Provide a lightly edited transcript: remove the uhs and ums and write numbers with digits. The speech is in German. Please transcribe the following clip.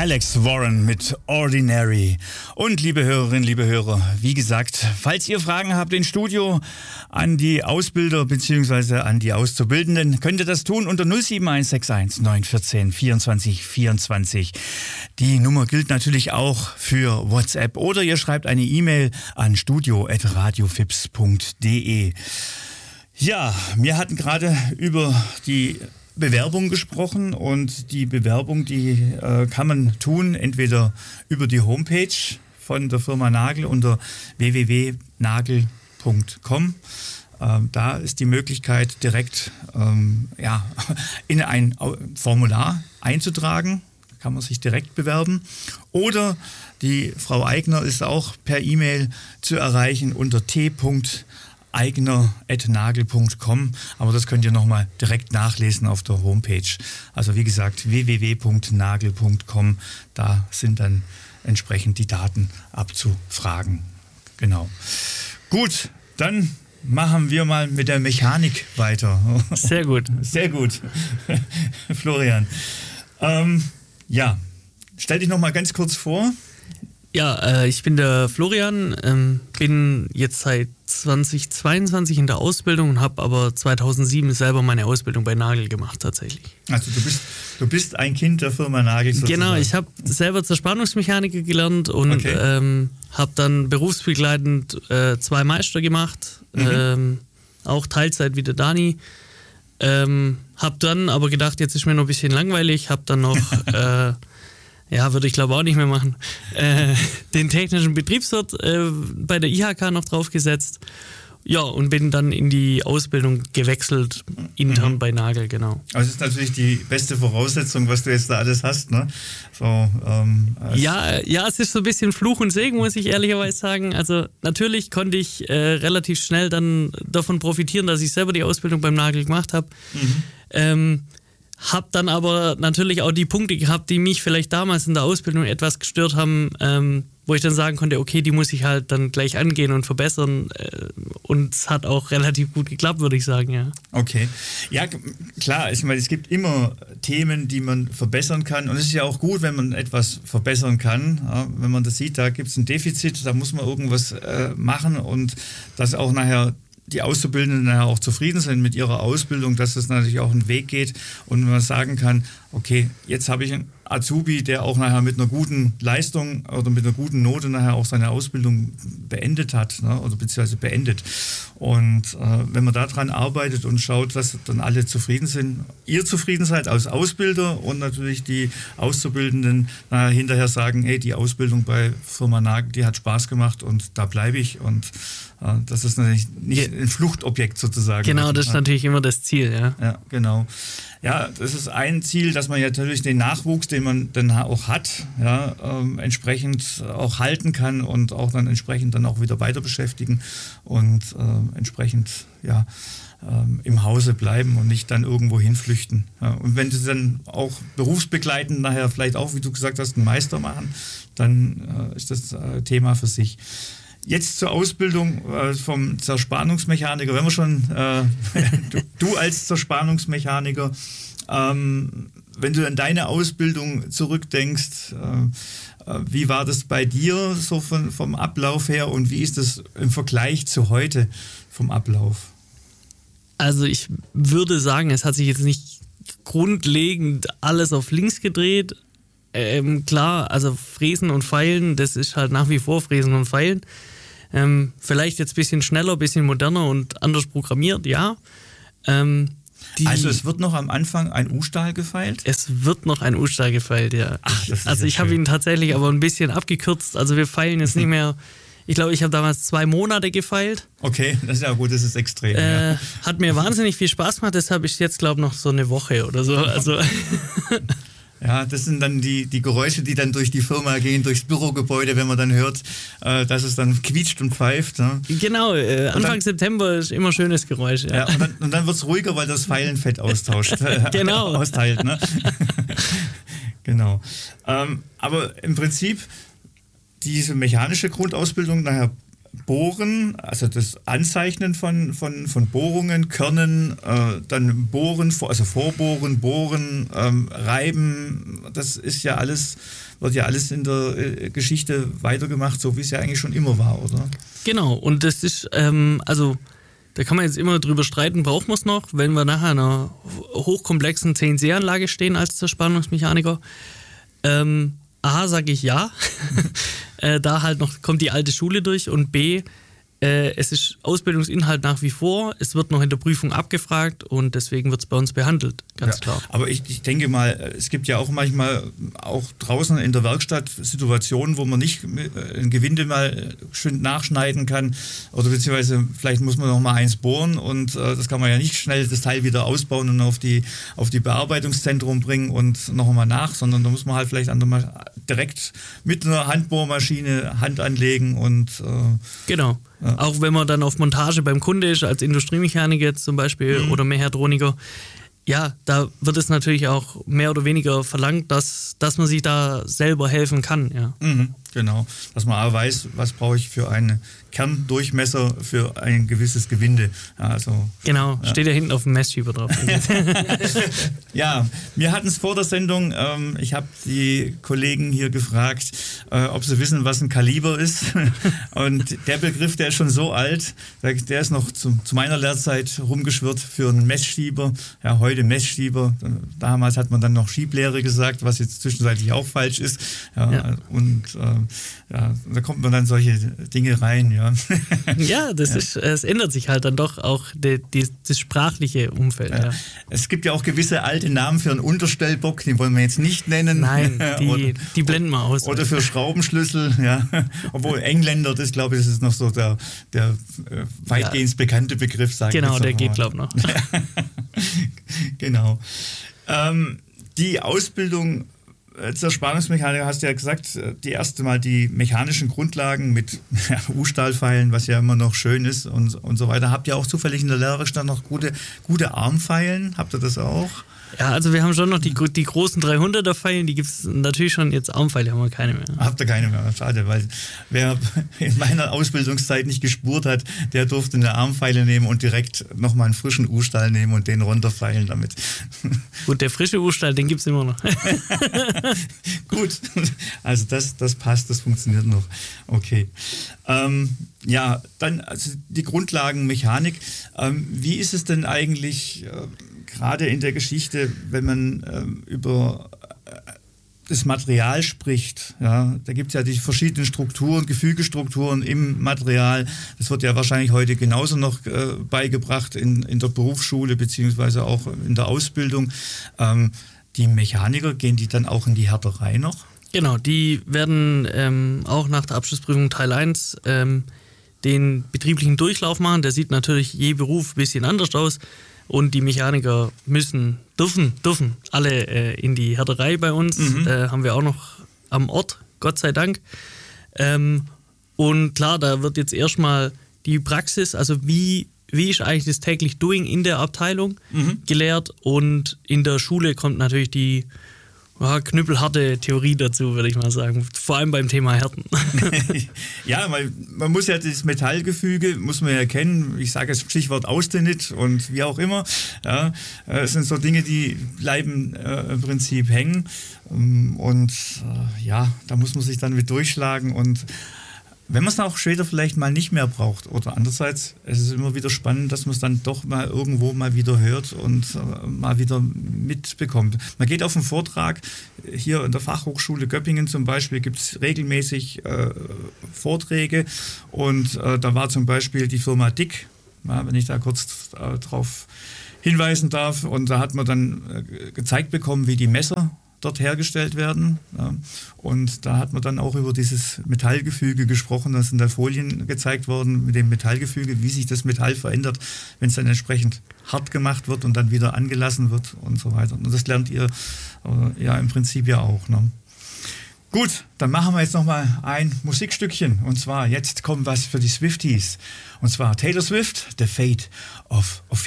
Alex Warren mit Ordinary. Und liebe Hörerinnen, liebe Hörer, wie gesagt, falls ihr Fragen habt ins Studio an die Ausbilder bzw. an die Auszubildenden, könnt ihr das tun unter 07161 914 24 24. Die Nummer gilt natürlich auch für WhatsApp oder ihr schreibt eine E-Mail an studio@radiofips.de. Ja, wir hatten gerade über die Bewerbung gesprochen und die Bewerbung, die kann man tun, entweder über die Homepage von der Firma Nagel unter www.nagel.com. Da ist die Möglichkeit, direkt in ein Formular einzutragen. Da kann man sich direkt bewerben. Oder die Frau Eigner ist auch per E-Mail zu erreichen unter eigner@nagel.com, aber das könnt ihr nochmal direkt nachlesen auf der Homepage. Also wie gesagt, www.nagel.com, da sind dann entsprechend die Daten abzufragen. Genau. Gut, dann machen wir mal mit der Mechanik weiter. Sehr gut. Sehr gut. Florian. Stell dich nochmal ganz kurz vor. Ja, ich bin der Florian, bin jetzt seit 2022 in der Ausbildung und habe aber 2007 selber meine Ausbildung bei Nagel gemacht tatsächlich. Also du bist ein Kind der Firma Nagel sozusagen. Genau, ich habe selber Zerspannungsmechaniker gelernt und habe dann berufsbegleitend 2 Meister gemacht, auch Teilzeit wie der Dani. Habe dann aber gedacht, jetzt ist mir noch ein bisschen langweilig, habe dann noch... würde ich glaube auch nicht mehr machen, den technischen Betriebswirt bei der IHK noch draufgesetzt. Ja, und bin dann in die Ausbildung gewechselt, intern bei Nagel, genau. Also das ist natürlich die beste Voraussetzung, was du jetzt da alles hast, ne? Es ist so ein bisschen Fluch und Segen, muss ich ehrlicherweise sagen. Also natürlich konnte ich relativ schnell dann davon profitieren, dass ich selber die Ausbildung beim Nagel gemacht habe. Hab dann aber natürlich auch die Punkte gehabt, die mich vielleicht damals in der Ausbildung etwas gestört haben, wo ich dann sagen konnte, okay, die muss ich halt dann gleich angehen und verbessern. Und es hat auch relativ gut geklappt, würde ich sagen, ja. Okay. Ja, klar, ich meine, es gibt immer Themen, die man verbessern kann. Und es ist ja auch gut, wenn man etwas verbessern kann. Ja, wenn man das sieht, da gibt es ein Defizit, da muss man irgendwas machen und das auch nachher die Auszubildenden nachher auch zufrieden sind mit ihrer Ausbildung, dass es natürlich auch einen Weg geht und man sagen kann, okay, jetzt habe ich einen Azubi, der auch nachher mit einer guten Leistung oder mit einer guten Note nachher auch seine Ausbildung beendet hat, ne, oder beziehungsweise beendet. Und wenn man daran arbeitet und schaut, dass dann alle zufrieden sind, ihr zufrieden seid als Ausbilder und natürlich die Auszubildenden hinterher sagen, hey, die Ausbildung bei Firma Nagel, die hat Spaß gemacht und da bleibe ich und das ist natürlich nicht ein Fluchtobjekt sozusagen. Genau, das ist natürlich immer das Ziel, ja. Ja, genau. Ja, das ist ein Ziel, dass man ja natürlich den Nachwuchs, den man dann auch hat, ja, entsprechend auch halten kann und auch dann entsprechend dann auch wieder weiter beschäftigen und entsprechend im Hause bleiben und nicht dann irgendwo hinflüchten. Ja, und wenn sie dann auch berufsbegleitend nachher vielleicht auch, wie du gesagt hast, einen Meister machen, dann ist das Thema für sich. Jetzt zur Ausbildung vom Zerspannungsmechaniker. Wenn wir schon, du als Zerspannungsmechaniker, wenn du an deine Ausbildung zurückdenkst, wie war das bei dir so vom Ablauf her und wie ist das im Vergleich zu heute vom Ablauf? Also ich würde sagen, es hat sich jetzt nicht grundlegend alles auf links gedreht. Klar, also Fräsen und Feilen, das ist halt nach wie vor Fräsen und Feilen. Vielleicht jetzt ein bisschen schneller, ein bisschen moderner und anders programmiert, ja. Also es wird noch am Anfang ein U-Stahl gefeilt? Es wird noch ein U-Stahl gefeilt, ja. Ach, das ist also ich habe ihn tatsächlich aber ein bisschen abgekürzt. Also wir feilen jetzt nicht mehr, ich glaube, ich habe damals 2 Monate gefeilt. Okay, das ist ja gut, das ist extrem. Ja. Hat mir wahnsinnig viel Spaß gemacht, deshalb ist jetzt, glaube ich, noch so eine Woche oder so. Also ja, das sind dann die Geräusche, die dann durch die Firma gehen, durchs Bürogebäude, wenn man dann hört, dass es dann quietscht und pfeift. Ne? Genau, Anfang September ist immer schönes Geräusch. Ja. Ja, und dann wird es ruhiger, weil das Feilenfett austauscht. Genau. Austeilt, ne? Genau. Aber im Prinzip diese mechanische Grundausbildung nachher Bohren, also das Anzeichnen von Bohrungen, Körnen, dann Bohren, also Vorbohren, Bohren, Reiben, das ist ja alles, wird ja alles in der Geschichte weitergemacht, so wie es ja eigentlich schon immer war, oder? Genau, und das ist, also da kann man jetzt immer drüber streiten, braucht man es noch, wenn wir nachher einer hochkomplexen CNC-Anlage stehen als Zerspannungsmechaniker. A, sage ich ja, da halt noch kommt die alte Schule durch, und B, es ist Ausbildungsinhalt nach wie vor, es wird noch in der Prüfung abgefragt und deswegen wird es bei uns behandelt, ganz klar. Aber ich denke mal, es gibt ja auch manchmal auch draußen in der Werkstatt Situationen, wo man nicht ein Gewinde mal schön nachschneiden kann oder beziehungsweise vielleicht muss man noch mal eins bohren und das kann man ja nicht schnell das Teil wieder ausbauen und auf die Bearbeitungszentrum bringen und noch einmal nach, sondern da muss man halt vielleicht direkt mit einer Handbohrmaschine Hand anlegen und genau. Ja. Auch wenn man dann auf Montage beim Kunde ist, als Industriemechaniker jetzt zum Beispiel oder Mechatroniker, ja, da wird es natürlich auch mehr oder weniger verlangt, dass man sich da selber helfen kann. Ja. Genau, dass man auch weiß, was brauche ich für einen Kerndurchmesser für ein gewisses Gewinde. Also, genau, steht ja hinten auf dem Messschieber drauf. Ja, wir hatten es vor der Sendung, ich habe die Kollegen hier gefragt, ob sie wissen, was ein Kaliber ist. Und der Begriff, der ist schon so alt, der ist noch zu meiner Lehrzeit rumgeschwirrt für einen Messschieber. Ja, heute Messschieber. Damals hat man dann noch Schieblehre gesagt, was jetzt zwischenzeitlich auch falsch ist. Ja. Und da kommt man dann solche Dinge rein. Ja, ja, es ändert sich halt dann doch auch das sprachliche Umfeld. Ja. Es gibt ja auch gewisse alte Namen für einen Unterstellbock, die wollen wir jetzt nicht nennen. Nein, die blenden wir aus. Oder für Schraubenschlüssel, ja. Obwohl Engländer, das glaube ich, das ist noch so der weitgehend bekannte Begriff. Genau, der geht, glaube ich, noch. Genau. Die Ausbildung zur Spannungsmechaniker, hast du ja gesagt, die erste Mal die mechanischen Grundlagen mit U-Stahlfeilen, was ja immer noch schön ist und so weiter. Habt ihr auch zufällig in der Lehrwerkstatt noch gute Armfeilen? Habt ihr das auch? Ja, also wir haben schon noch die großen 300er Pfeilen, die gibt es natürlich schon, jetzt Armpfeile haben wir keine mehr. Habt ihr keine mehr? Schade, weil wer in meiner Ausbildungszeit nicht gespurt hat, der durfte eine Armpfeile nehmen und direkt nochmal einen frischen U-Stahl nehmen und den runterfeilen damit. Gut, der frische U-Stahl, den gibt es immer noch. Gut, also das passt, das funktioniert noch. Okay. Ja, dann also die Grundlagen Mechanik. Wie ist es denn eigentlich gerade in der Geschichte, wenn man über das Material spricht? Ja, da gibt es ja die verschiedenen Strukturen, Gefügestrukturen im Material. Das wird ja wahrscheinlich heute genauso noch beigebracht in der Berufsschule beziehungsweise auch in der Ausbildung. Die Mechaniker, gehen die dann auch in die Härterei noch? Genau, die werden auch nach der Abschlussprüfung Teil 1 den betrieblichen Durchlauf machen. Der sieht natürlich je Beruf ein bisschen anders aus. Und die Mechaniker dürfen alle in die Härterei bei uns. Haben wir auch noch am Ort, Gott sei Dank. Und klar, da wird jetzt erstmal die Praxis, also wie ist eigentlich das täglich Doing in der Abteilung gelehrt. Und in der Schule kommt natürlich die knüppelharte Theorie dazu, würde ich mal sagen. Vor allem beim Thema Härten. Ja, weil man muss ja das Metallgefüge, muss man ja kennen. Ich sage das Stichwort Austenit und wie auch immer. Ja, es sind so Dinge, die bleiben im Prinzip hängen. Und da muss man sich dann mit durchschlagen. Und wenn man es auch später vielleicht mal nicht mehr braucht. Oder andererseits, es ist immer wieder spannend, dass man es dann doch mal irgendwo mal wieder hört und mal wieder mitbekommt. Man geht auf einen Vortrag, hier in der Fachhochschule Göppingen zum Beispiel gibt es regelmäßig Vorträge und da war zum Beispiel die Firma Dick, wenn ich da kurz drauf hinweisen darf, und da hat man dann gezeigt bekommen, wie die Messer dort hergestellt werden. Ja. Und da hat man dann auch über dieses Metallgefüge gesprochen. Da sind da Folien gezeigt worden mit dem Metallgefüge, wie sich das Metall verändert, wenn es dann entsprechend hart gemacht wird und dann wieder angelassen wird und so weiter. Und das lernt ihr ja im Prinzip ja auch. Ne? Gut, dann machen wir jetzt nochmal ein Musikstückchen. Und zwar, jetzt kommt was für die Swifties. Und zwar Taylor Swift, The Fate of